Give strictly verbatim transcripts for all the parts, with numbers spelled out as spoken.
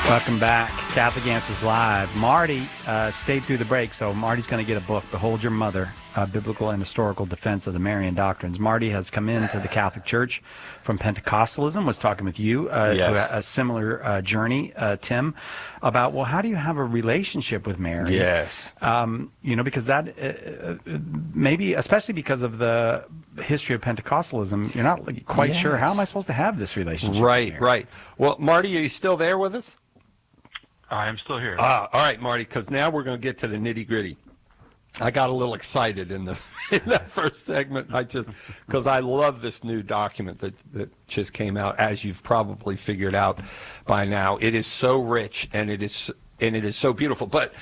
Welcome back. Catholic Answers Live. Marty uh, stayed through the break, so Marty's going to get a book, Behold Your Mother, a Biblical and Historical Defense of the Marian Doctrines. Marty has come into the Catholic Church from Pentecostalism, was talking with you, uh, yes. who had a similar uh, journey, uh, Tim, about, well, how do you have a relationship with Mary? Yes. Um, you know, because that, uh, maybe, especially because of the history of Pentecostalism, you're not quite yes. sure, how am I supposed to have this relationship Right, with Mary? right. Well, Marty, are you still there with us? I am still here. Ah, all right, Marty, because now we're going to get to the nitty-gritty. I got a little excited in the in that first segment. I just because I love this new document that, that just came out, as you've probably figured out by now. It is so rich and it is and it is so beautiful. But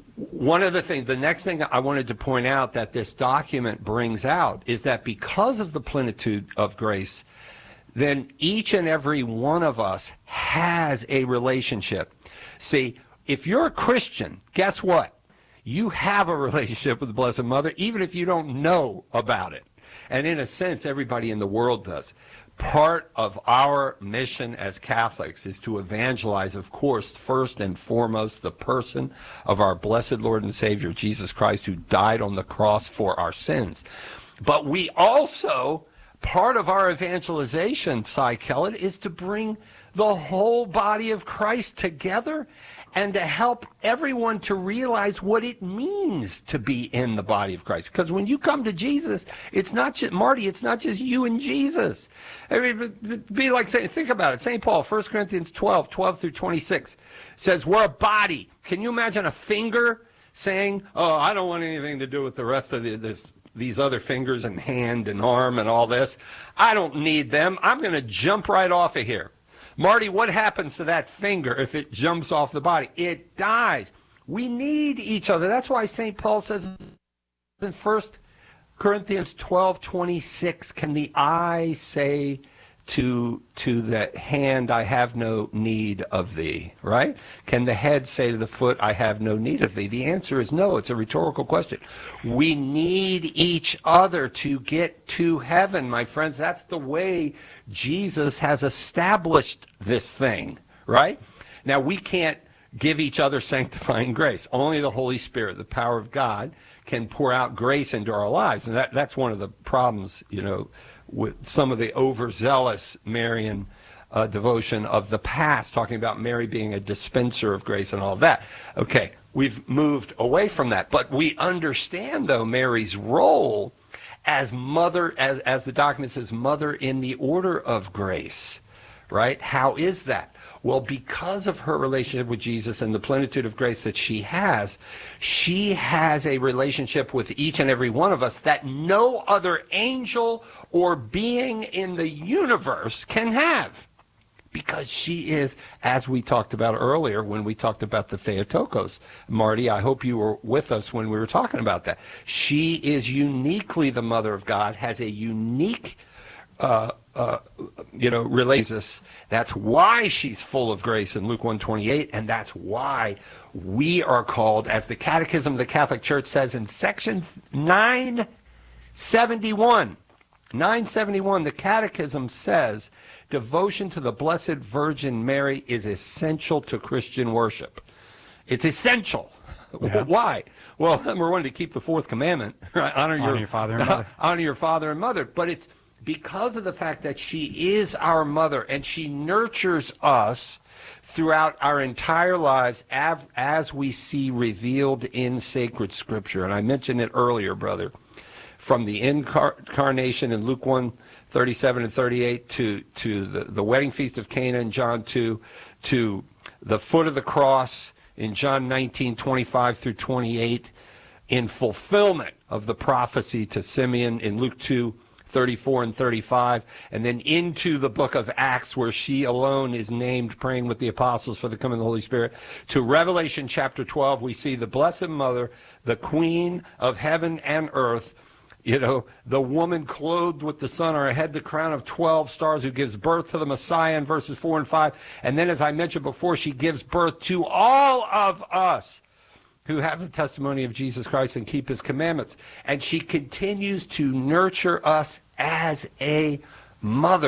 one of the things, the next thing I wanted to point out that this document brings out is that because of the plenitude of grace, then each and every one of us has a relationship. See, if you're a Christian, guess what? You have a relationship with the Blessed Mother, even if you don't know about it. And in a sense, everybody in the world does. Part of our mission as Catholics is to evangelize, of course, first and foremost, the person of our blessed Lord and Savior, Jesus Christ, who died on the cross for our sins. But we also, part of our evangelization, Cy Kellett, is to bring the whole body of Christ together and to help everyone to realize what it means to be in the body of Christ. Because when you come to Jesus, it's not just, Marty, it's not just you and Jesus. I mean, it'd be like saying, think about it. Saint Paul, First Corinthians twelve, twelve through twenty-six, says we're a body. Can you imagine a finger saying, oh, I don't want anything to do with the rest of the, this, these other fingers and hand and arm and all this. I don't need them. I'm going to jump right off of here. Marty, what happens to that finger if it jumps off the body? It dies. We need each other. That's why Saint Paul says in First Corinthians twelve twenty-six, can the eye say to, to the hand, I have no need of thee, right? Can the head say to the foot, I have no need of thee? The answer is no. It's a rhetorical question. We need each other to get to heaven, my friends. That's the way Jesus has established this thing, right? Now, we can't give each other sanctifying grace. Only the Holy Spirit, the power of God, can pour out grace into our lives. And that, that's one of the problems, you know, with some of the overzealous Marian uh, devotion of the past, talking about Mary being a dispenser of grace and all of that. Okay, we've moved away from that. But we understand, though, Mary's role as mother, as, as the document says, mother in the order of grace, right? How is that? Well, because of her relationship with Jesus and the plenitude of grace that she has, she has a relationship with each and every one of us that no other angel or being in the universe can have. Because she is, as we talked about earlier when we talked about the Theotokos. Marty, I hope you were with us when we were talking about that. She is uniquely the Mother of God, has a unique Uh, uh, you know, relates us. That's why she's full of grace in Luke one twenty-eight, and that's why we are called, as the Catechism of the Catholic Church says in section nine seventy-one, nine seventy-one, the Catechism says, devotion to the Blessed Virgin Mary is essential to Christian worship. It's essential. Yeah. Why? Well, number one, to keep the fourth commandment, right? Honor, honor your, your father and mother. Honor your father and mother. But it's because of the fact that she is our mother and she nurtures us throughout our entire lives as, as we see revealed in sacred scripture. And I mentioned it earlier, brother, from the incarnation in Luke one, thirty-seven and thirty-eight to, to the, the wedding feast of Cana in John two, to the foot of the cross in John nineteen, twenty-five through twenty-eight, in fulfillment of the prophecy to Simeon in Luke two, thirty-four and thirty-five, and then into the book of Acts where she alone is named praying with the apostles for the coming of the Holy Spirit, to Revelation chapter twelve, we see the Blessed Mother, the Queen of heaven and earth, you know, the woman clothed with the sun on her head, the crown of twelve stars, who gives birth to the Messiah in verses four and five, and then, as I mentioned before, she gives birth to all of us who have the testimony of Jesus Christ and keep his commandments. And she continues to nurture us as a mother.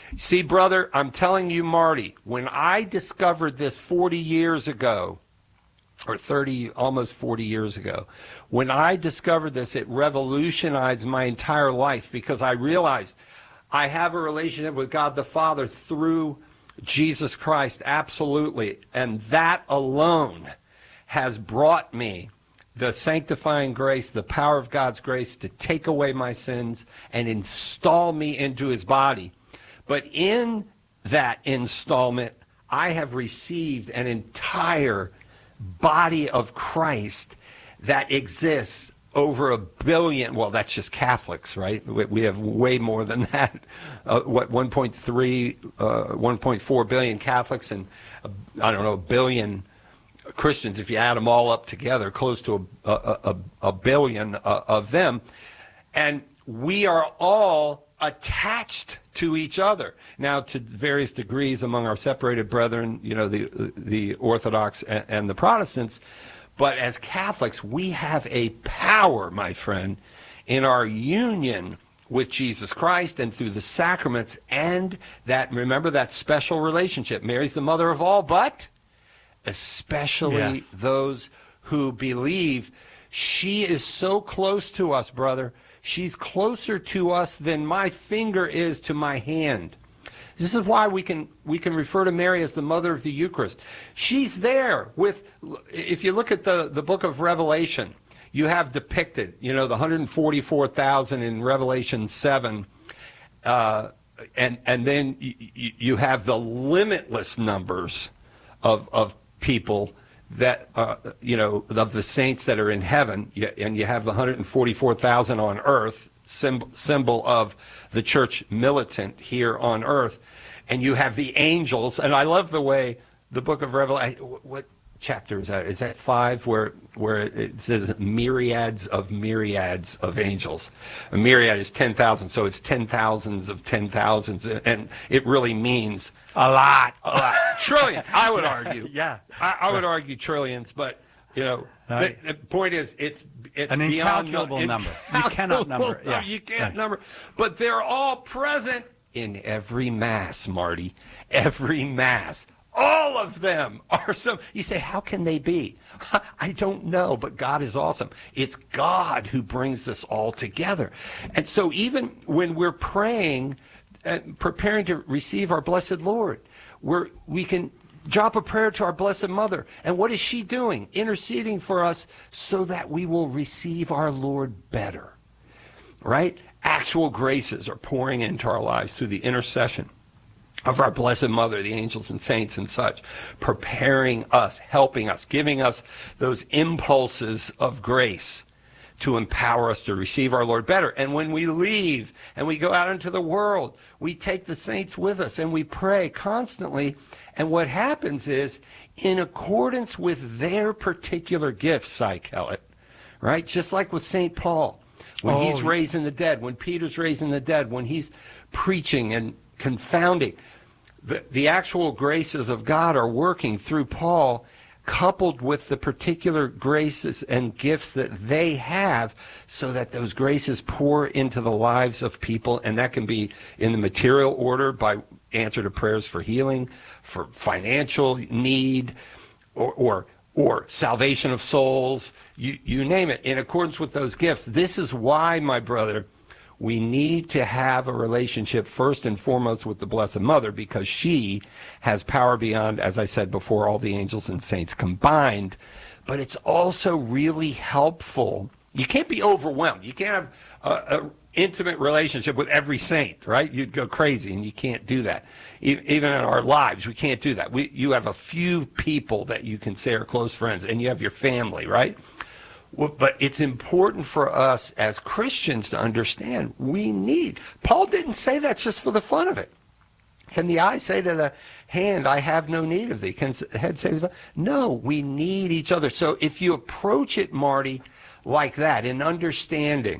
See, brother, I'm telling you, Marty, when I discovered this forty years ago, or thirty, almost forty years ago, when I discovered this, it revolutionized my entire life because I realized I have a relationship with God the Father through Jesus Christ, absolutely. And that alone has brought me the sanctifying grace, the power of God's grace to take away my sins and install me into his body. But in that installment, I have received an entire body of Christ that exists over a billion. Well, that's just Catholics, right? We have way more than that. Uh, what, one point three, uh, one point four billion Catholics and, uh, I don't know, a billion Christians, if you add them all up together, close to a, a, a, a billion uh, of them. And we are all attached to each other. Now, to various degrees among our separated brethren, you know, the the Orthodox and, and the Protestants, but as Catholics, we have a power, my friend, in our union with Jesus Christ and through the sacraments, and that, remember, that special relationship. Mary's the mother of all, but especially yes. those who believe. She is so close to us, brother. She's closer to us than my finger is to my hand. This is why we can we can refer to Mary as the mother of the Eucharist. She's there with, if you look at the, the book of Revelation, you have depicted, you know, the one hundred forty-four thousand in Revelation seven, uh, and and then you, you have the limitless numbers of of people that, uh, you know, of the saints that are in heaven, and you have the one hundred forty-four thousand on earth, symbol, symbol of the church militant here on earth, and you have the angels. And I love the way the book of Revelation, what chapter is that? Is that five, where where it says myriads of myriads of angels? A myriad is ten thousand, so it's ten thousands of ten thousands, and it really means a lot, a lot, trillions. I would argue, yeah, I, I would argue trillions, but you know, the, the point is, it's it's an beyond incalculable no, number. You cannot number. Yeah. You can't number, but they're all present in every mass, Marty. Every mass. All of them are some. You say, how can they be? I don't know, but God is awesome. It's God who brings this all together. And so even when we're praying, uh, preparing to receive our blessed Lord, we're, we can drop a prayer to our Blessed Mother. And what is she doing? Interceding for us so that we will receive our Lord better, right? Actual graces are pouring into our lives through the intercession of our Blessed Mother, the angels and saints and such, preparing us, helping us, giving us those impulses of grace to empower us to receive our Lord better. And when we leave and we go out into the world, we take the saints with us and we pray constantly. And what happens is, in accordance with their particular gifts, Cy Kellett, right? Just like with Saint Paul, when oh, he's raising the dead, when Peter's raising the dead, when he's preaching and confounding, the, the actual graces of God are working through Paul, coupled with the particular graces and gifts that they have, so that those graces pour into the lives of people. And that can be in the material order by answer to prayers for healing, for financial need, or or, or salvation of souls, you, you name it, in accordance with those gifts. This is why, my brother, we need to have a relationship first and foremost with the Blessed Mother, because she has power beyond, as I said before, all the angels and saints combined. But it's also really helpful. You can't be overwhelmed. You can't have an intimate relationship with every saint, right? You'd go crazy, and you can't do that. E- even in our lives, we can't do that. We, you have a few people that you can say are close friends, and you have your family, right? Well, but it's important for us as Christians to understand we need. Paul didn't say that just for the fun of it. Can the eye say to the hand, I have no need of thee? Can the head say to the... No, we need each other. So if you approach it, Marty, like that, in understanding,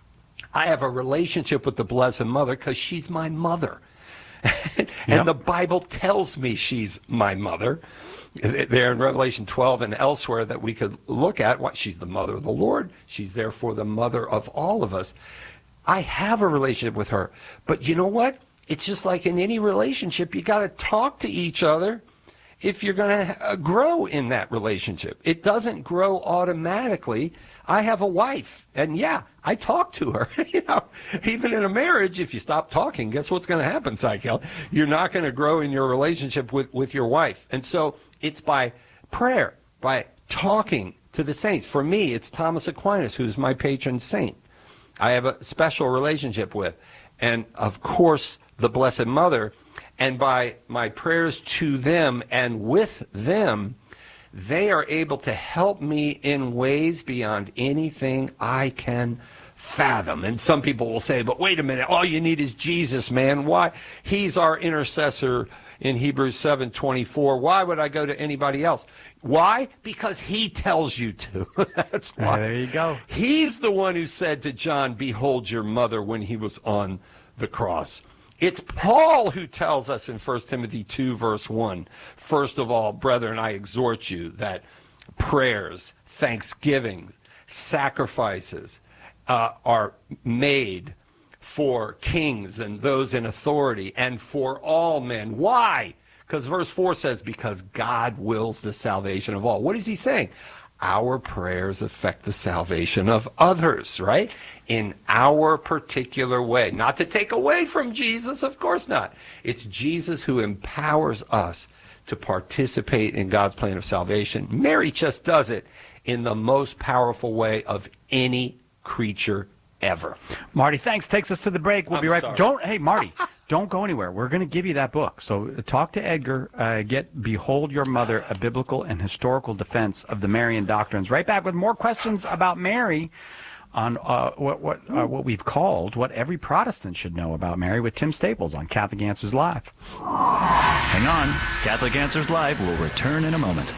I have a relationship with the Blessed Mother because she's my mother. and yep. The Bible tells me she's my mother. There in Revelation twelve and elsewhere that we could look at, what, she's the mother of the Lord. She's therefore the mother of all of us. I have a relationship with her. But you know what? it's just like in any relationship, you got to talk to each other if you're going to uh, grow in that relationship. It doesn't grow automatically. I have a wife, and yeah, I talk to her. You know, even in a marriage, if you stop talking, guess what's going to happen, Cykel? You're not going to grow in your relationship with, with your wife. And so it's by prayer, by talking to the saints. For me, it's Thomas Aquinas, who's my patron saint. I have a special relationship with. And, of course, the Blessed Mother. And by my prayers to them and with them, they are able to help me in ways beyond anything I can fathom. And some people will say, but wait a minute, all you need is Jesus, man. Why? He's our intercessor in Hebrews seven twenty-four. Why would I go to anybody else? Why? Because he tells you to. That's why. There you go. He's the one who said to John, behold your mother, when he was on the cross. It's Paul who tells us in First Timothy two, verse one, first of all, brethren, I exhort you that prayers, thanksgiving, sacrifices uh, are made for kings and those in authority and for all men. Why? Because verse four says, because God wills the salvation of all. What is he saying? Our prayers affect the salvation of others, right? In our particular way. Not to take away from Jesus, of course not. It's Jesus who empowers us to participate in God's plan of salvation. Mary just does it in the most powerful way of any creature ever. Marty, thanks. Takes us to the break. We'll I'm be right sorry. back. Don't, hey, Marty, don't go anywhere. We're going to give you that book. So talk to Edgar. Uh, get Behold Your Mother, A Biblical and Historical Defense of the Marian Doctrines. Right back with more questions about Mary on uh, what what uh, what we've called what every Protestant should know about Mary with Tim Staples on Catholic Answers Live. Hang on. Catholic Answers Live will return in a moment.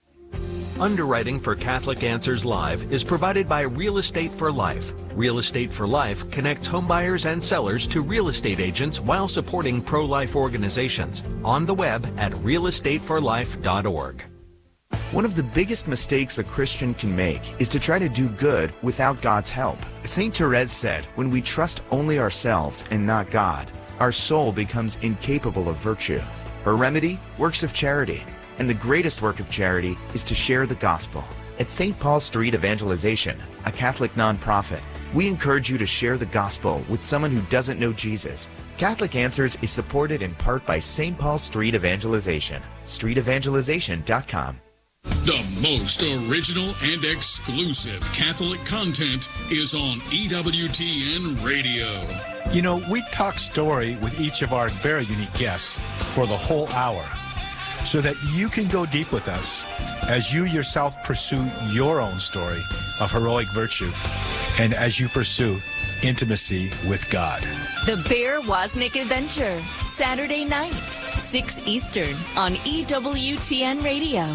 Underwriting for Catholic Answers Live is provided by Real Estate for Life. Real Estate for Life connects homebuyers and sellers to real estate agents while supporting pro-life organizations. On the web at real estate for life dot org. One of the biggest mistakes a Christian can make is to try to do good without God's help. Saint Therese said, when we trust only ourselves and not God, our soul becomes incapable of virtue. Her remedy? Works of charity. And the greatest work of charity is to share the gospel. At Saint Paul Street Evangelization, a Catholic nonprofit, we encourage you to share the gospel with someone who doesn't know Jesus. Catholic Answers is supported in part by Saint Paul Street Evangelization. street evangelization dot com. The most original and exclusive Catholic content is on E W T N Radio. You know, we talk story with each of our very unique guests for the whole hour, so that you can go deep with us as you yourself pursue your own story of heroic virtue and as you pursue intimacy with God. The Bear Wozniak Adventure, Saturday night, six Eastern on E W T N Radio.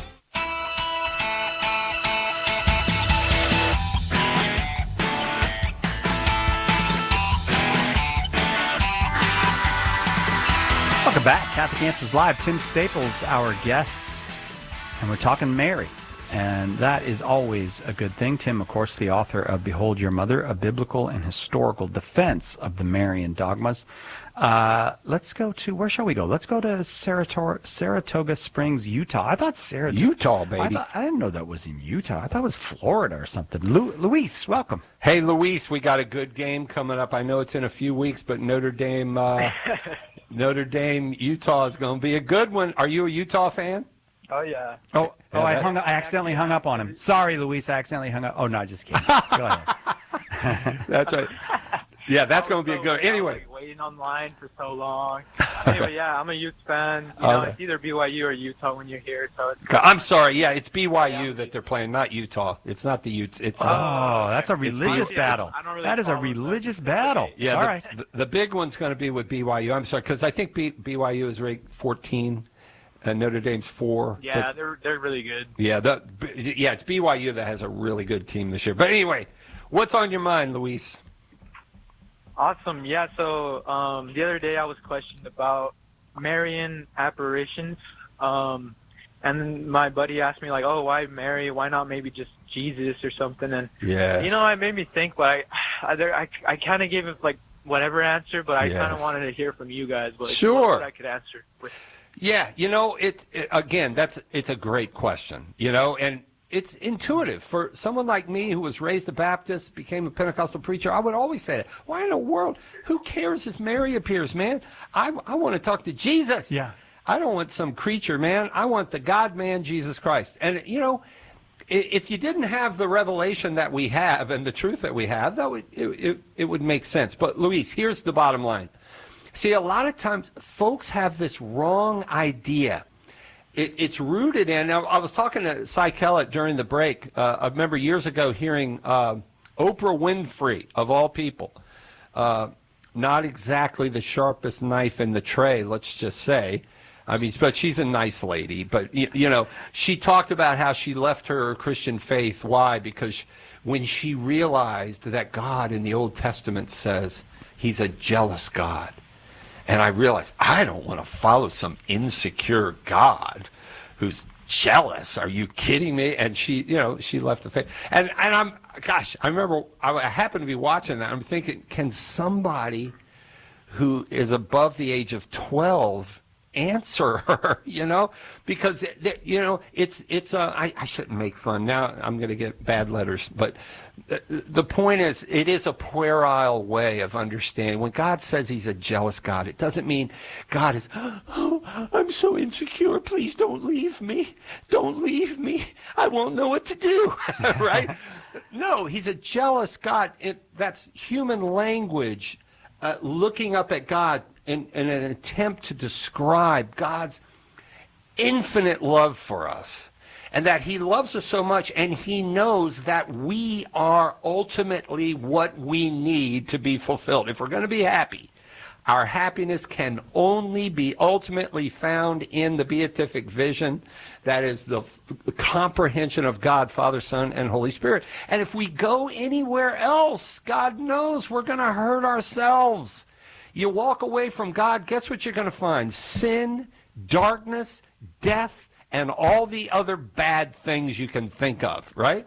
Welcome back. Catholic Answers Live. Tim Staples, our guest, and we're talking Mary. And that is always a good thing. Tim, of course, the author of Behold Your Mother, A Biblical and Historical Defense of the Marian Dogmas. Uh, let's go to, where shall we go? Let's go to Sarator- Saratoga Springs, Utah. I thought Saratoga. Utah, baby. I, thought, I didn't know that was in Utah. I thought it was Florida or something. Lu- Luis, welcome. Hey, Luis, we got a good game coming up. I know it's in a few weeks, but Notre Dame, uh, Notre Dame, Utah is going to be a good one. Are you a Utah fan? Oh, yeah. Oh, Yeah, oh! I that- hung. I accidentally hung up on him. Sorry, Luis. I accidentally hung up. Oh no, just kidding. Go ahead. That's right. Yeah, that's going to be a So good. wait- I was, Anyway, like, waiting online for so long. Anyway, yeah, I'm a Utes fan. You know, Okay. it's either B Y U or Utah when you're here. So it's I'm sorry. Yeah, it's B Y U that they're playing, not Utah. It's not the Utes. It's uh, Oh, that's a religious It's- battle. I don't really That is a follow them. religious battle. yeah. All the, right. the, the big one's going to be with B Y U. I'm sorry, because I think B, BYU is ranked fourteen, and Notre Dame's four. yeah, but- they're they're really good. Yeah, the, b- yeah, it's B Y U that has a really good team this year. But anyway, what's on your mind, Luis? Awesome. Yeah. So um, the other day I was questioned about Marian apparitions, um, and then my buddy asked me like, "Oh, why Mary? Why not maybe just Jesus or something?" And Yeah. you know, it made me think. Like, I there, I, I kind of gave it like whatever answer, but I Yes. kind of wanted to hear from you guys what, Sure. what I could answer with. Yeah, you know, it, it again, that's it's a great question, you know, and it's intuitive for someone like me who was raised a Baptist, became a Pentecostal preacher. I would always say that. Why in the world? Who cares if Mary appears, man? I, I want to talk to Jesus. Yeah. I don't want some creature, man. I want the God-man, Jesus Christ. And, you know, i- if you didn't have the revelation that we have and the truth that we have, that would it, it, it would make sense. But, Luis, here's the bottom line. See, a lot of times folks have this wrong idea. It, it's rooted in, I was talking to Cy Kellett during the break. Uh, I remember years ago hearing uh, Oprah Winfrey, of all people, uh, not exactly the sharpest knife in the tray, let's just say. I mean, but she's a nice lady. But, you, you know, she talked about how she left her Christian faith. Why? Because when she realized that God in the Old Testament says he's a jealous God. And I realized, I don't want to follow some insecure God who's jealous. Are you kidding me? And she, you know, she left the faith. And, and I'm, gosh, I remember, I, I happened to be watching that. I'm thinking, can somebody who is above the age of twelve answer her, you know? Because, you know, it's, it's uh, I, I shouldn't make fun. Now I'm going to get bad letters. But the, the point is, it is a puerile way of understanding. When God says he's a jealous God, it doesn't mean God is, oh, I'm so insecure. Please don't leave me. Don't leave me. I won't know what to do, right? No, he's a jealous God. It, that's human language, uh, looking up at God in, in an attempt to describe God's infinite love for us, and that he loves us so much, and he knows that we are ultimately what we need to be fulfilled. If we're going to be happy, our happiness can only be ultimately found in the beatific vision, that is the, the comprehension of God, Father, Son, and Holy Spirit. And if we go anywhere else, God knows we're going to hurt ourselves. You walk away from God, guess what you're going to find? Sin, darkness, death, and all the other bad things you can think of, right?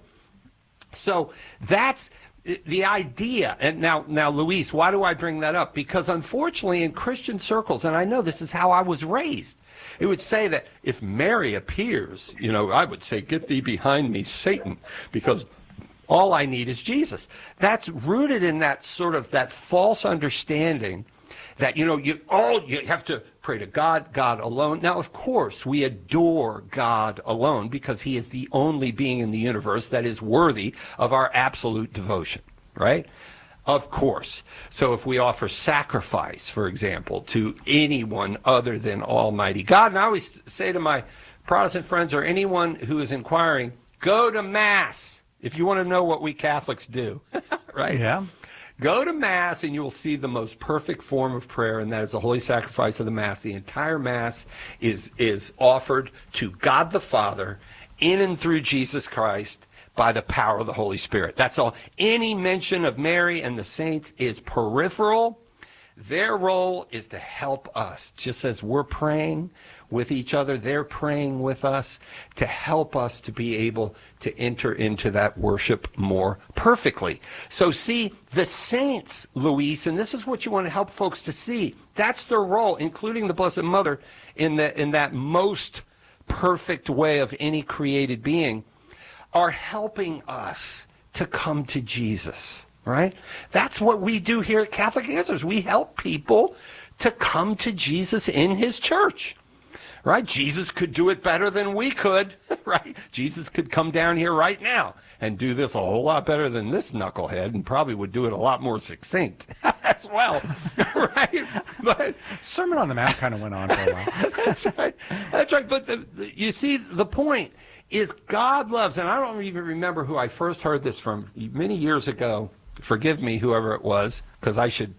So that's the idea. And now, now, Luis, why do I bring that up? Because unfortunately in Christian circles, and I know this is how I was raised, it would say that if Mary appears, you know, I would say, get thee behind me, Satan, because all I need is Jesus. That's rooted in that sort of that false understanding that, you know, you all you have to pray to God, God alone. Now, of course, we adore God alone because he is the only being in the universe that is worthy of our absolute devotion, right? Of course. So if we offer sacrifice, for example, to anyone other than Almighty God, and I always say to my Protestant friends or anyone who is inquiring, go to Mass if you want to know what we Catholics do, right? Yeah. Go to Mass and you will see the most perfect form of prayer, and that is the holy sacrifice of the Mass. The entire Mass is, is offered to God the Father in and through Jesus Christ by the power of the Holy Spirit. That's all. Any mention of Mary and the saints is peripheral. Their role is to help us. Just as we're praying with each other, they're praying with us to help us to be able to enter into that worship more perfectly. So see, the saints, Luis, and this is what you want to help folks to see, that's their role, including the Blessed Mother, in, the, in that most perfect way of any created being, are helping us to come to Jesus. Right? That's what we do here at Catholic Answers. We help people to come to Jesus in his church. Right? Jesus could do it better than we could. Right? Jesus could come down here right now and do this a whole lot better than this knucklehead, and probably would do it a lot more succinct as well. Right? But Sermon on the Mount kind of went on for a while. That's right. That's right. But the, the, you see, the point is God loves, and I don't even remember who I first heard this from many years ago. Forgive me, whoever it was, because I should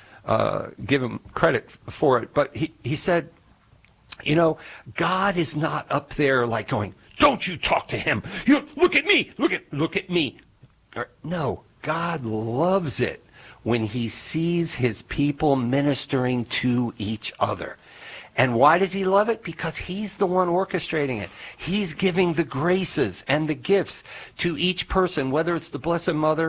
uh, give him credit for it. But he, he said, you know, God is not up there like going, don't you talk to him. You look at me. Look at look at me. Or, no, God loves it when he sees his people ministering to each other. And why does he love it? Because he's the one orchestrating it. He's giving the graces and the gifts to each person, whether it's the Blessed Mother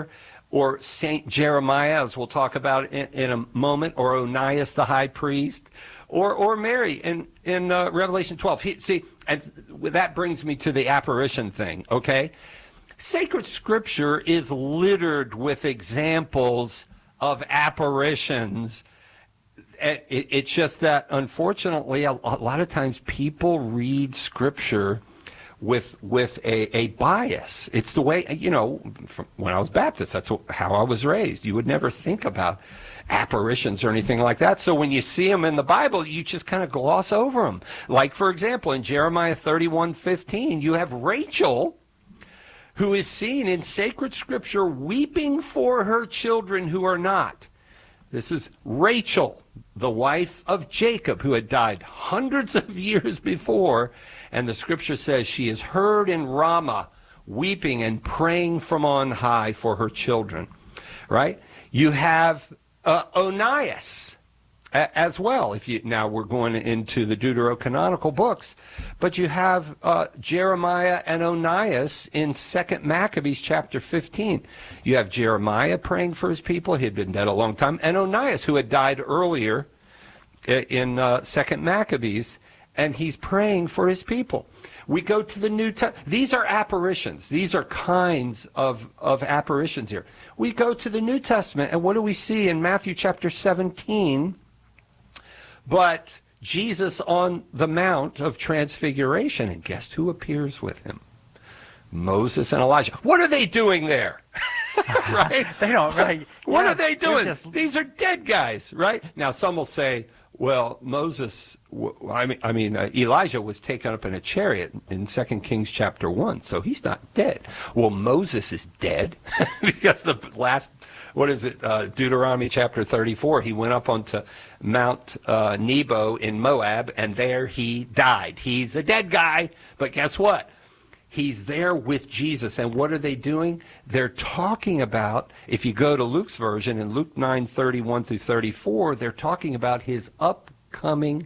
or Saint Jeremiah, as we'll talk about in, in a moment, or Onias the high priest, or or Mary in in uh, Revelation twelve. He, see, and that brings me to the apparition thing. Okay, sacred scripture is littered with examples of apparitions. It, it, it's just that, unfortunately, a, a lot of times people read scripture with with a, a bias. It's the way, you know, from when I was Baptist, that's how I was raised. You would never think about apparitions or anything like that. So when you see them in the Bible, you just kind of gloss over them. Like, for example, in Jeremiah thirty-one fifteen, you have Rachel, who is seen in sacred scripture weeping for her children who are not. This is Rachel, the wife of Jacob, who had died hundreds of years before. And the scripture says she is heard in Ramah, weeping and praying from on high for her children, right? You have uh, Onias a- as well. If you now we're going into the Deuterocanonical books, but you have uh, Jeremiah and Onias in Second Maccabees chapter fifteen. You have Jeremiah praying for his people; he had been dead a long time, and Onias, who had died earlier in uh, Second Maccabees. And he's praying for his people. We go to the New Testament. These are apparitions. These are kinds of, of apparitions here. We go to the New Testament, and what do we see in Matthew chapter seventeen? But Jesus on the Mount of Transfiguration, and guess who appears with him? Moses and Elijah. What are they doing there? Right? They don't, right? What Yeah, are they doing? just- These are dead guys, right? Now, some will say, well, Moses, I mean, I mean uh, Elijah was taken up in a chariot in Second Kings chapter one, so he's not dead. Well, Moses is dead because the last, what is it, uh, Deuteronomy chapter thirty-four, he went up onto Mount uh, Nebo in Moab, and there he died. He's a dead guy, but guess what? He's there with Jesus. And what are they doing? They're talking about, if you go to Luke's version, in Luke nine thirty-one through thirty-four, they're talking about his upcoming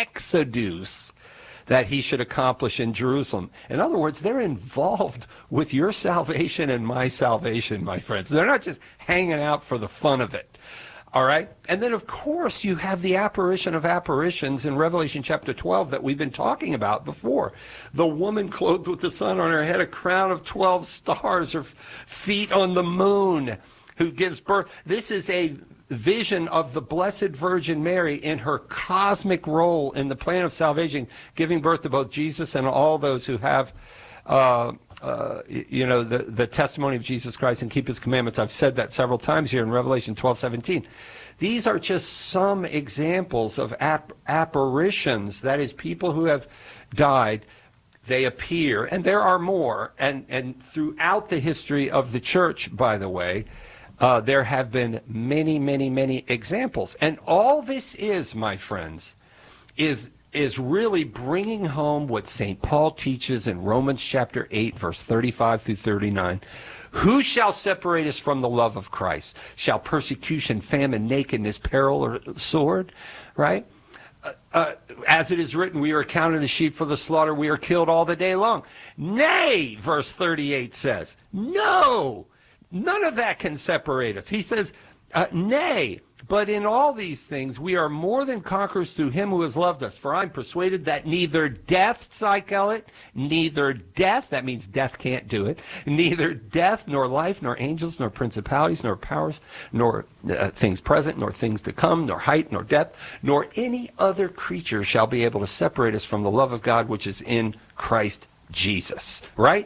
exodus that he should accomplish in Jerusalem. In other words, they're involved with your salvation and my salvation, my friends. They're not just hanging out for the fun of it. All right? And then, of course, you have the apparition of apparitions in Revelation chapter twelve that we've been talking about before. The woman clothed with the sun on her head, a crown of twelve stars, her feet on the moon, who gives birth. This is a vision of the Blessed Virgin Mary in her cosmic role in the plan of salvation, giving birth to both Jesus and all those who have uh, Uh, you know, the, the testimony of Jesus Christ and keep his commandments. I've said that several times here in Revelation twelve seventeen. These are just some examples of ap- apparitions, that is, people who have died, they appear, and there are more. And, and throughout the history of the church, by the way, uh, there have been many, many, many examples. And all this is, my friends, is is really bringing home what Saint Paul teaches in Romans chapter eight, verse thirty-five through thirty-nine. Who shall separate us from the love of Christ? Shall persecution, famine, nakedness, peril, or sword? Right? Uh, uh, as it is written, we are accounted as sheep for the slaughter. We are killed all the day long. Nay, verse thirty-eight says, no, none of that can separate us. He says, uh, nay, but in all these things, we are more than conquerors through him who has loved us. For I'm persuaded that neither death, Psychelit, neither death, that means death can't do it, neither death, nor life, nor angels, nor principalities, nor powers, nor uh, things present, nor things to come, nor height, nor depth, nor any other creature shall be able to separate us from the love of God which is in Christ Jesus. Right?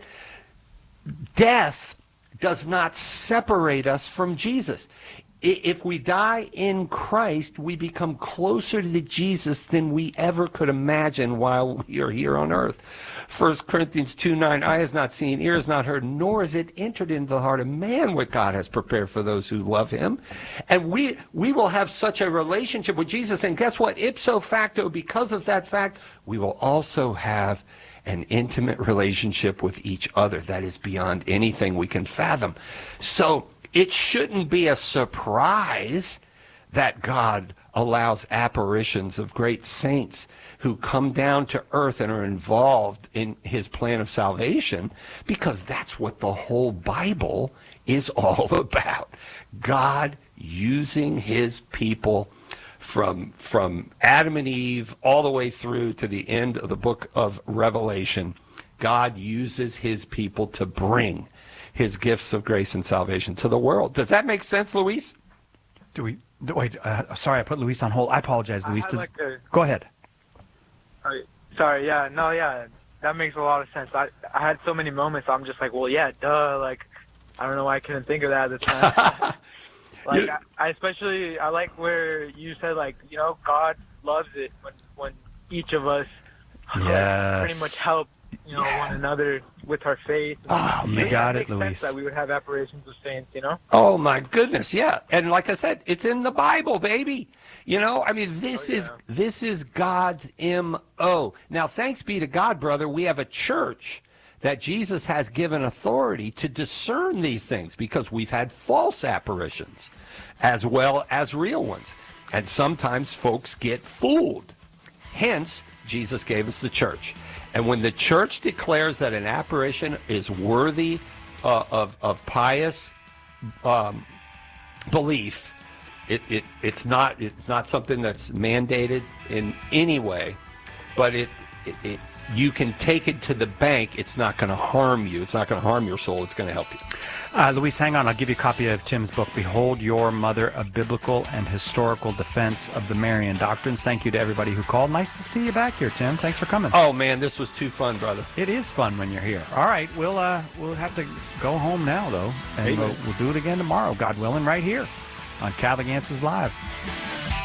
Death does not separate us from Jesus. If we die in Christ, we become closer to Jesus than we ever could imagine while we are here on earth. First Corinthians two nine, eye has not seen, ear has not heard, nor has it entered into the heart of man what God has prepared for those who love him. And we we will have such a relationship with Jesus. And guess what? Ipso facto, because of that fact, we will also have an intimate relationship with each other that is beyond anything we can fathom. So it shouldn't be a surprise that God allows apparitions of great saints who come down to earth and are involved in his plan of salvation, because that's what the whole Bible is all about. God using his people from from Adam and Eve all the way through to the end of the book of Revelation. God uses his people to bring his gifts of grace and salvation to the world. Does that make sense, Luis? Do we do, wait? Uh, sorry, I put Luis on hold. I apologize, Luis. I Does, like to- go ahead. Sorry, sorry, yeah, no, yeah, that makes a lot of sense. I I had so many moments. I'm just like, well, yeah, duh. Like, I don't know why I couldn't think of that at the time. like, Yeah. I, I especially I like where you said like, you know, God loves it when when each of us like, Yes. pretty much help, you know, one another with our faith. Oh, You man. got it, Makes sense Luis. that we would have apparitions of saints, you know. Oh my goodness, yeah. And like I said, it's in the Bible, baby. You know, I mean, this Oh, yeah. is this is God's M O. Now, thanks be to God, brother, we have a church that Jesus has given authority to discern these things, because we've had false apparitions as well as real ones. And sometimes folks get fooled. Hence, Jesus gave us the church. And when the church declares that an apparition is worthy uh, of, of pious um, belief, it, it, it's not it's not something that's mandated in any way, but it, it, it you can take it to the bank. It's not going to harm you. It's not going to harm your soul. It's going to help you. Uh, Luis, hang on. I'll give you a copy of Tim's book, Behold Your Mother, A Biblical and Historical Defense of the Marian Doctrines. Thank you to everybody who called. Nice to see you back here, Tim. Thanks for coming. Oh, man, this was too fun, brother. It is fun when you're here. All right, we'll uh, we'll have to go home now, though, and Amen. we'll, we'll do it again tomorrow, God willing, right here on Catholic Answers Live.